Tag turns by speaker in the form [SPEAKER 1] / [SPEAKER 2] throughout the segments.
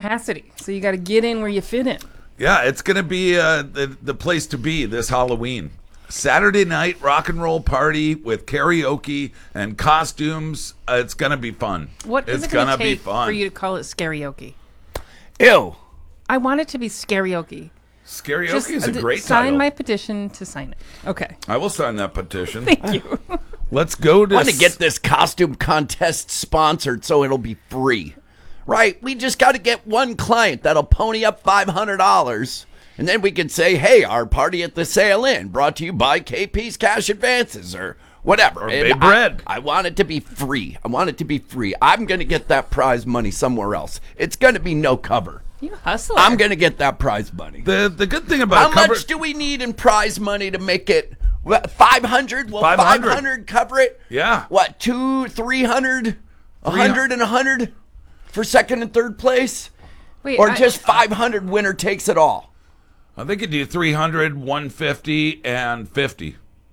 [SPEAKER 1] capacity. So you got to get in where you fit in.
[SPEAKER 2] Yeah, it's going to be the place to be this Halloween. Saturday night rock and roll party with karaoke and costumes. It's going to be fun.
[SPEAKER 1] What is it going to take for you to call it scarioke?
[SPEAKER 3] Ew.
[SPEAKER 1] I want it to be scarioke.
[SPEAKER 2] Scarioke is a great
[SPEAKER 1] sign
[SPEAKER 2] title.
[SPEAKER 1] my petition to sign it. Okay.
[SPEAKER 2] I will sign that petition.
[SPEAKER 1] Thank you.
[SPEAKER 2] Let's go to...
[SPEAKER 3] I want to get this costume contest sponsored so it'll be free. Right? We just got to get one client that'll pony up $500, and then we can say, hey, our party at the Sail Inn brought to you by KP's Cash Advances or whatever.
[SPEAKER 2] Or Bay Bread.
[SPEAKER 3] I want it to be free. I want it to be free. I'm going to get that prize money somewhere else. It's going to be no cover.
[SPEAKER 1] You hustler.
[SPEAKER 3] I'm going to get that prize money.
[SPEAKER 2] The good thing about
[SPEAKER 3] How much do we need in prize money to make it 500? Will 500 cover it?
[SPEAKER 2] Yeah.
[SPEAKER 3] What, 200, 300, 100 and 100 for second and third place?
[SPEAKER 1] Wait,
[SPEAKER 3] or just 500 winner takes it all?
[SPEAKER 2] I think you do 300, 150, and 50.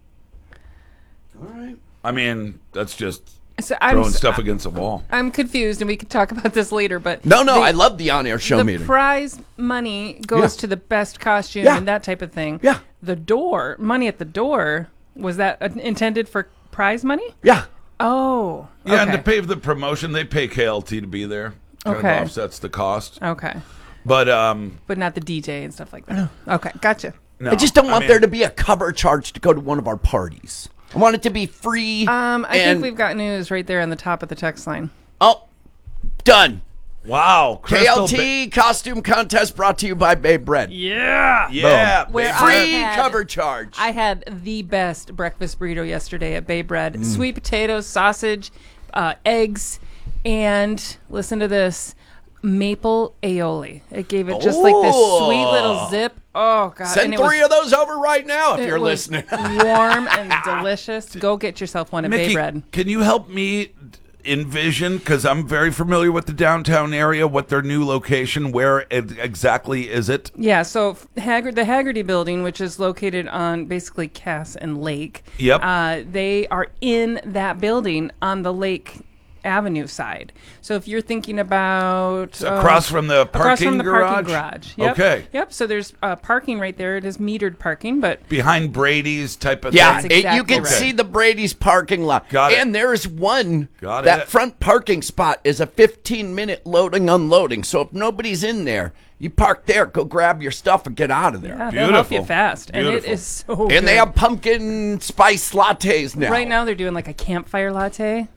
[SPEAKER 3] All right.
[SPEAKER 2] I mean, that's just
[SPEAKER 1] So
[SPEAKER 2] throwing stuff against the wall.
[SPEAKER 1] I'm confused, and we can talk about this later. But
[SPEAKER 3] No, I love the on-air show meeting.
[SPEAKER 1] The prize money goes to the best costume
[SPEAKER 3] Yeah.
[SPEAKER 1] and that type of thing.
[SPEAKER 3] Yeah.
[SPEAKER 1] The money at the door, was that intended for prize money?
[SPEAKER 3] Yeah.
[SPEAKER 1] Oh.
[SPEAKER 2] Yeah,
[SPEAKER 1] okay.
[SPEAKER 2] and to pay for the promotion, they pay KLT to be there. Kind
[SPEAKER 1] Okay.
[SPEAKER 2] of offsets the cost.
[SPEAKER 1] Okay.
[SPEAKER 2] But
[SPEAKER 1] not the DJ and stuff like that. Okay, gotcha.
[SPEAKER 2] no,
[SPEAKER 3] I just don't want there to be a cover charge to go to one of our parties. I want it to be free.
[SPEAKER 1] I think we've got news right there on the top of the text line.
[SPEAKER 3] Oh, done.
[SPEAKER 2] Wow.
[SPEAKER 3] KLT costume contest brought to you by Bay Bread.
[SPEAKER 2] Yeah.
[SPEAKER 1] Where
[SPEAKER 3] Free cover charge.
[SPEAKER 1] I had the best breakfast burrito yesterday at Bay Bread. Sweet potatoes, sausage, eggs, and listen to this, maple aioli. It gave it just like this sweet little zip. Oh, God.
[SPEAKER 3] Send three of those over right now if you're listening.
[SPEAKER 1] Warm and delicious. Go get yourself one at
[SPEAKER 2] Mickey,
[SPEAKER 1] Bay Bread.
[SPEAKER 2] can you help me envision, because I'm very familiar with the downtown area, what their new location, where exactly is it?
[SPEAKER 1] Yeah, so the Haggerty Building, which is located on basically Cass and Lake.
[SPEAKER 2] Yep.
[SPEAKER 1] They are in that building on the Lake Avenue side. So if you're thinking about
[SPEAKER 2] Across from the parking garage?
[SPEAKER 1] Yep.
[SPEAKER 2] Okay.
[SPEAKER 1] Yep. So there's parking right there. It is metered parking, but
[SPEAKER 2] Behind Brady's type of
[SPEAKER 3] Yeah,
[SPEAKER 2] thing?
[SPEAKER 1] That's
[SPEAKER 3] you can
[SPEAKER 1] exactly
[SPEAKER 3] see the Brady's parking lot.
[SPEAKER 2] Got it.
[SPEAKER 3] And there's one,
[SPEAKER 2] Got
[SPEAKER 3] that
[SPEAKER 2] it.
[SPEAKER 3] front parking spot is a 15-minute loading, unloading. So if nobody's in there, you park there, go grab your stuff and get out of there.
[SPEAKER 1] yeah, they'll help you
[SPEAKER 2] Beautiful.
[SPEAKER 1] fast. And it
[SPEAKER 2] Beautiful.
[SPEAKER 1] is so good.
[SPEAKER 3] And they have pumpkin spice lattes now.
[SPEAKER 1] Right now they're doing like a campfire latte.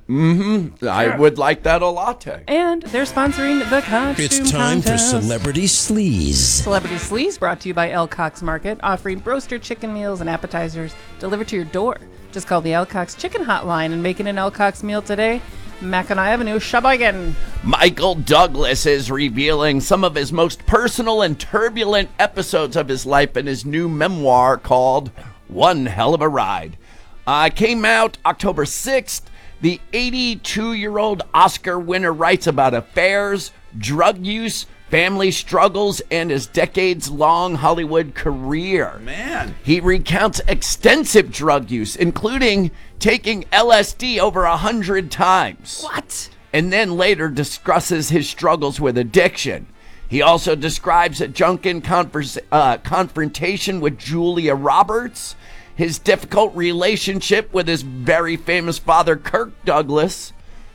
[SPEAKER 3] I would like that a latte.
[SPEAKER 1] And they're sponsoring the costume
[SPEAKER 4] It's time for
[SPEAKER 1] contest.
[SPEAKER 4] Celebrity Sleaze.
[SPEAKER 1] Celebrity Sleaze brought to you by Elcox Market, offering roaster chicken meals and appetizers delivered to your door. Just call the Elcox Chicken Hotline and make it an Elcox meal today. Mackinac Avenue, Sheboygan.
[SPEAKER 3] Michael Douglas is revealing some of his most personal and turbulent episodes of his life in his new memoir called One Hell of a Ride. Came out October 6th. The 82-year-old Oscar winner writes about affairs, drug use, family struggles, and his decades-long Hollywood career.
[SPEAKER 2] Man.
[SPEAKER 3] He recounts extensive drug use, including taking LSD over 100 times.
[SPEAKER 1] What?
[SPEAKER 3] And then later discusses his struggles with addiction. He also describes a drunken confrontation with Julia Roberts, his difficult relationship with his very famous father, Kirk Douglas,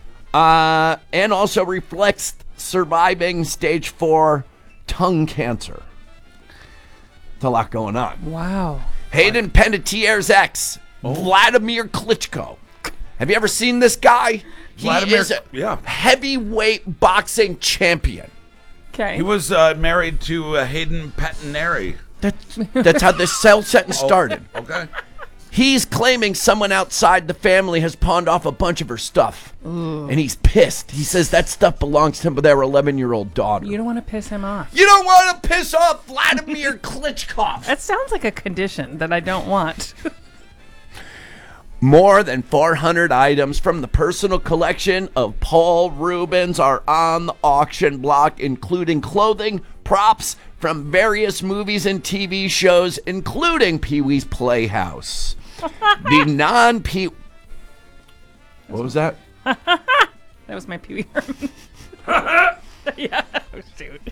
[SPEAKER 3] and also reflects surviving stage 4 tongue cancer. It's a lot going on.
[SPEAKER 1] Wow.
[SPEAKER 3] Hayden Panettiere's ex, Vladimir Klitschko. Have you ever seen this guy? He
[SPEAKER 2] Vladimir-
[SPEAKER 3] is a
[SPEAKER 2] yeah.
[SPEAKER 3] heavyweight boxing champion.
[SPEAKER 1] Okay.
[SPEAKER 2] He was married to Hayden Patineri.
[SPEAKER 3] That's how this cell sentence started.
[SPEAKER 2] Okay.
[SPEAKER 3] He's claiming someone outside the family has pawned off a bunch of her stuff. And he's pissed. He says that stuff belongs to their 11-year-old daughter.
[SPEAKER 1] You don't want to piss him off.
[SPEAKER 3] You don't want to piss off Vladimir Klitschko.
[SPEAKER 1] That sounds like a condition that I don't want.
[SPEAKER 3] More than 400 items from the personal collection of Paul Rubens are on the auction block, including clothing, props from various movies and TV shows, including Pee-wee's Playhouse. The non-Pee... What was that?
[SPEAKER 1] That was my Pee Wee Herman. Yeah. Oh, shoot.